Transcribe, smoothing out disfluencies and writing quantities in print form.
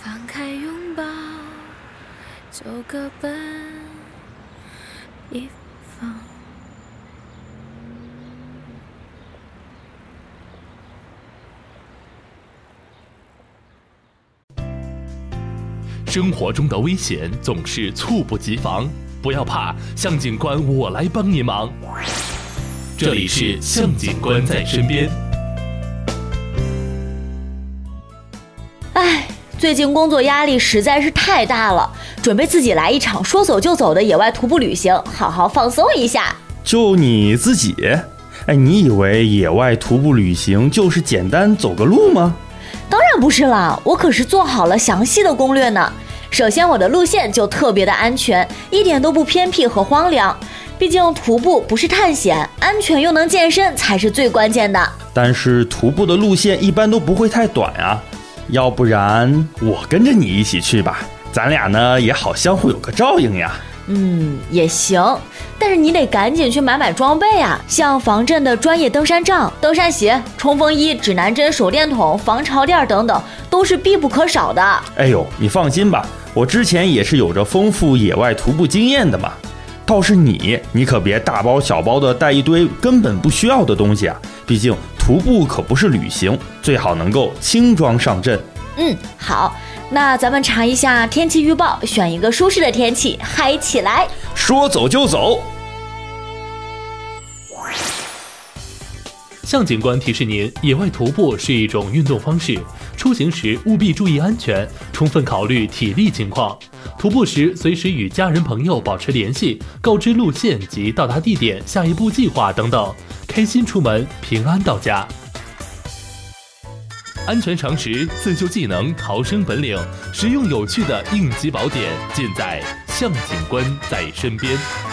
放开拥抱，就各奔一方。 生活中的危险总是猝不及防，不要怕，向警官我来帮你忙。这里是向警官在身边。 最近工作压力实在是太大了，准备自己来一场说走就走的野外徒步旅行，好好放松一下。 就你自己？你以为野外徒步旅行就是简单走个路吗？ 当然不是啦，我可是做好了详细的攻略呢。首先我的路线就特别的安全，一点都不偏僻和荒凉，毕竟徒步不是探险，安全又能健身才是最关键的。 但是徒步的路线一般都不会太短啊，要不然我跟着你一起去吧，咱俩呢也好相互有个照应呀。 也行，但是你得赶紧去买装备啊，像防震的专业登山杖、登山鞋、冲锋衣、指南针、手电筒、防潮垫等等，都是必不可少的。 哎呦，你放心吧，我之前也是有着丰富野外徒步经验的嘛。倒是你可别大包小包的带一堆根本不需要的东西啊，毕竟徒步可不是旅行，最好能够轻装上阵。 好，那咱们查一下天气预报，选一个舒适的天气，嗨起来！ 说走就走。 向警官提示您，野外徒步是一种运动方式，出行时务必注意安全，充分考虑体力情况。徒步时随时与家人朋友保持联系，告知路线及到达地点、下一步计划等等，开心出门，平安到家。安全常识、自救技能、逃生本领，实用有趣的应急宝典，尽在向警官在身边。